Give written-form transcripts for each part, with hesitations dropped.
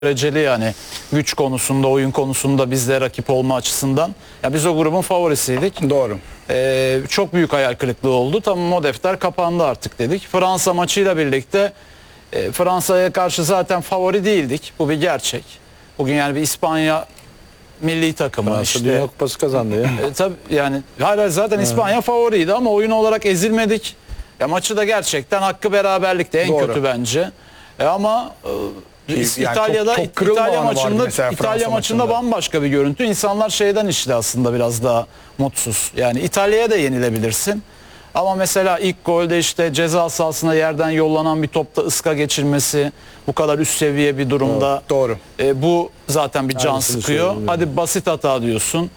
dereceli, yani güç konusunda, oyun konusunda bizle rakip olma açısından. Ya biz o grubun favorisiydik. Doğru. Çok büyük hayal kırıklığı oldu. Tamam, o defter kapandı artık dedik. Fransa maçıyla birlikte Fransa'ya karşı zaten favori değildik. Bu bir gerçek. Bugün yani bir İspanya milli takımı Fransa işte. Dünya Kupası kazandı ya. Tabii yani hala zaten İspanya favoriydi ama oyun olarak ezilmedik. Ya maçı da gerçekten hakkı beraberlikte, en Doğru. kötü bence. Ama Yani İtalya'da çok kırılma İtalya anı vardı maçında mesela İtalya Fransa maçında maçında. bambaşka bir görüntü. İnsanlar şeyden işte aslında biraz daha mutsuz. Yani İtalya'ya da yenilebilirsin. Ama mesela ilk golde işte ceza sahasına yerden yollanan bir topta ıska geçirmesi, bu kadar üst seviye bir durumda. Doğru. Bu zaten bir can Aynısını sıkıyor. söylüyorum. Hadi basit hata diyorsun.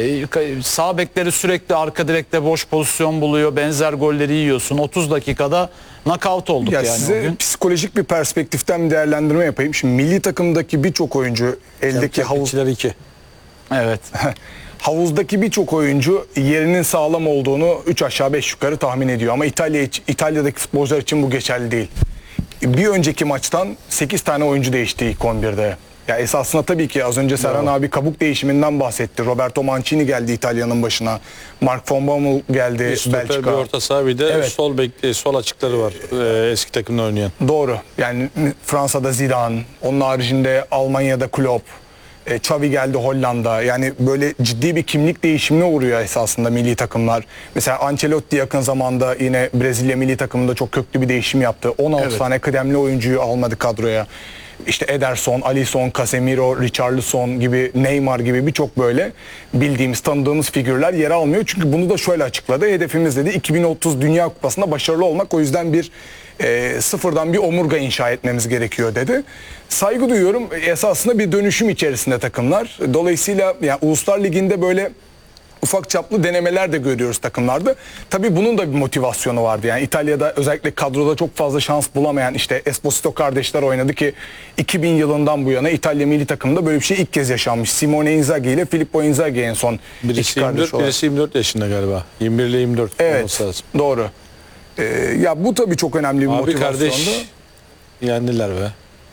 Sağ bekleri sürekli arka direkte boş pozisyon buluyor. Benzer golleri yiyorsun. 30 dakikada knockout olduk Ya yani o size gün. psikolojik bir perspektiften bir değerlendirme yapayım. Şimdi milli takımdaki birçok oyuncu eldeki Havuzlar 2. Evet. havuzdaki birçok oyuncu yerinin sağlam olduğunu 3 aşağı 5 yukarı tahmin ediyor. Ama İtalya'daki futbolcular için bu geçerli değil. Bir önceki maçtan 8 tane oyuncu değişti ilk 11'de. Ya esasında tabii ki az önce Serhan abi kabuk değişiminden bahsetti. Roberto Mancini geldi İtalya'nın başına. Mark von Bommel geldi Bir stoper, bir Belçika. orta saha, bir de Evet. sol açıkları var eski takımda oynayan. Doğru. Yani Fransa'da Zidane, onun haricinde Almanya'da Klopp, Xavi geldi Hollanda. Yani böyle ciddi bir kimlik değişimine uğruyor esasında milli takımlar. Mesela Ancelotti yakın zamanda yine Brezilya milli takımında çok köklü bir değişim yaptı. 16 Evet. tane kıdemli oyuncuyu almadı kadroya. İşte Ederson, Alisson, Casemiro, Richarlison gibi, Neymar gibi birçok böyle bildiğimiz, tanıdığımız figürler yer almıyor. Çünkü bunu da şöyle açıkladı. Hedefimiz dedi 2030 Dünya Kupası'nda başarılı olmak. O yüzden sıfırdan bir omurga inşa etmemiz gerekiyor dedi. Saygı duyuyorum. Esasında bir dönüşüm içerisinde takımlar. Dolayısıyla yani Uluslar Ligi'nde böyle ufak çaplı denemeler de görüyoruz takımlarda. Tabii bunun da bir motivasyonu vardı. Yani İtalya'da özellikle kadroda çok fazla şans bulamayan işte Esposito kardeşler oynadı ki 2000 yılından bu yana İtalya milli takımında böyle bir şey ilk kez yaşanmış. Simone Inzaghi ile Filippo Inzaghi en son Birisi iki kardeş 24, olarak. birisi 24 yaşında galiba. 21 ile 24 Evet, olması lazım. doğru. Ya bu tabii çok önemli bir Abi motivasyondu. kardeş yendiler be.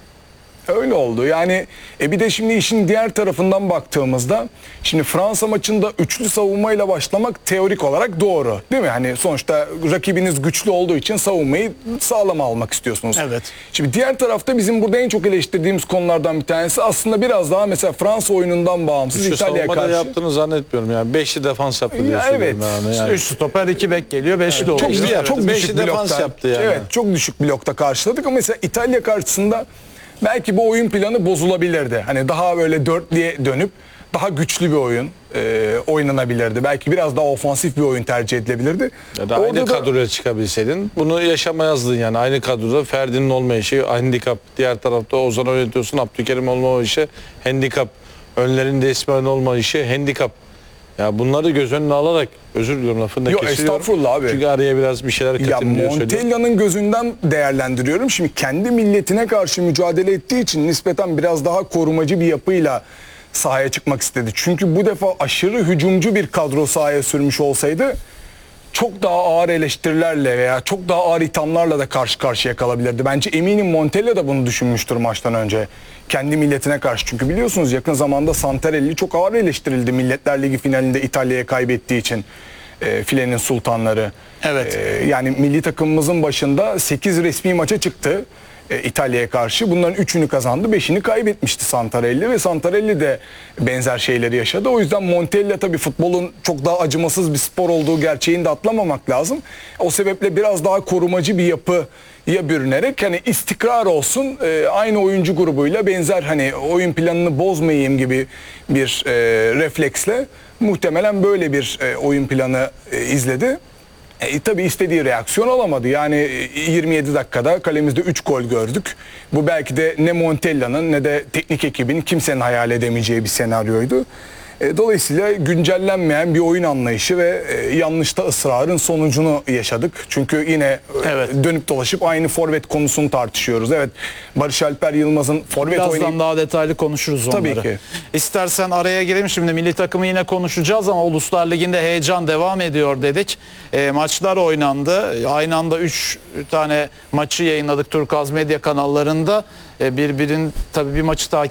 Öyle oldu. Yani bir de şimdi işin diğer tarafından baktığımızda şimdi Fransa maçında üçlü savunmayla başlamak teorik olarak doğru. Değil mi? Hani sonuçta rakibiniz güçlü olduğu için savunmayı sağlam almak istiyorsunuz. Evet. Şimdi diğer tarafta bizim burada en çok eleştirdiğimiz konulardan bir tanesi aslında biraz daha mesela Fransa oyunundan bağımsız Şu İtalya'ya savunmada karşı. yaptığını zannetmiyorum yani. 5'li defans yaptı diye Ya söylüyorum evet. yani. Yani 3 stoper 2 bek geliyor. 5'li de Çok, oluyor. Evet, çok beşi düşük defans blokta yaptı yani. Evet, çok düşük blokta karşıladık ama mesela İtalya karşısında belki bu oyun planı bozulabilirdi. Hani daha böyle dörtlüye dönüp daha güçlü bir oyun oynanabilirdi. Belki biraz daha ofansif bir oyun tercih edilebilirdi. Ya da aynı Orada da- kadroya çıkabilseydin bunu yaşamayazdın yani. Aynı kadroda Ferdi'nin olmayışı handikap. Diğer tarafta Ozan oynatıyorsun, Abdülkerim olmayışı handikap. Önlerinde İsmail olmayışı handikap. Ya bunları göz önüne alarak, özür diliyorum lafını da Yok, kesiyorum. estağfurullah abi. Çünkü araya biraz bir şeyler Ya katayım diye söylüyorum. Montella'nın gözünden değerlendiriyorum. Şimdi kendi milletine karşı mücadele ettiği için nispeten biraz daha korumacı bir yapıyla sahaya çıkmak istedi. Çünkü bu defa aşırı hücumcu bir kadro sahaya sürmüş olsaydı çok daha ağır eleştirilerle veya çok daha ağır ithamlarla da karşı karşıya kalabilirdi. Bence eminim Montella da bunu düşünmüştür maçtan önce. Kendi milletine karşı. Çünkü biliyorsunuz yakın zamanda Santarelli çok ağır eleştirildi Milletler Ligi finalinde İtalya'ya kaybettiği için. Filenin sultanları. Evet. Yani milli takımımızın başında 8 resmi maça çıktı İtalya'ya karşı. Bunların 3'ünü kazandı, 5'ini kaybetmişti Santarelli ve Santarelli de benzer şeyleri yaşadı. O yüzden Montella tabii futbolun çok daha acımasız bir spor olduğu gerçeğini de atlamamak lazım. O sebeple biraz daha korumacı bir yapıya bürünerek hani istikrar olsun, aynı oyuncu grubuyla benzer hani oyun planını bozmayayım gibi bir refleksle muhtemelen böyle bir oyun planı izledi. Tabii istediği reaksiyon alamadı. Yani 27 dakikada kalemizde 3 gol gördük. Bu belki de ne Montella'nın ne de teknik ekibin kimsenin hayal edemeyeceği bir senaryoydu. Dolayısıyla güncellenmeyen bir oyun anlayışı ve yanlışta ısrarın sonucunu yaşadık. Çünkü yine Evet. dönüp dolaşıp aynı forvet konusunu tartışıyoruz. Evet, Barış Alper Yılmaz'ın forvet Birazdan oynayıp daha detaylı konuşuruz onları. Tabii ki. İstersen araya girelim, şimdi milli takımı yine konuşacağız ama Uluslar Ligi'nde heyecan devam ediyor dedik. Maçlar oynandı. Aynı anda 3 tane maçı yayınladık Turkuaz Medya kanallarında. Tabii bir maçı takip